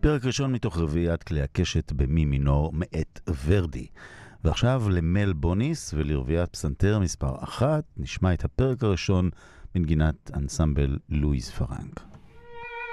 פרק ראשון מתוך רביעיית כלי הקשת במי מינור מאת ורדי. ועכשיו למל בוניס ולרביעיית פסנתר מספר 1 נשמע את הפרק הראשון מנגינת אנסמבל לואיס פרנק.